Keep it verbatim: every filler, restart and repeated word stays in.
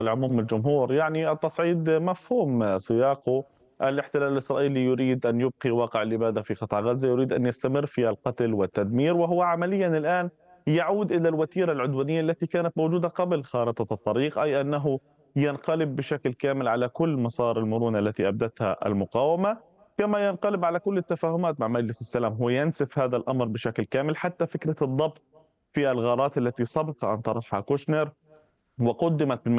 العموم الجمهور. يعني التصعيد مفهوم سياقه. الاحتلال الإسرائيلي يريد أن يبقي واقع الإبادة في قطاع غزة، يريد أن يستمر في القتل والتدمير، وهو عمليا الآن يعود إلى الوتيرة العدوانية التي كانت موجودة قبل خارطة الطريق، أي أنه ينقلب بشكل كامل على كل مسار المرونة التي أبدتها المقاومة، كما ينقلب على كل التفاهمات مع مجلس السلام. هو ينسف هذا الأمر بشكل كامل، حتى فكرة الضبط في الغارات التي سبق أن طرحها كوشنر وقدمت من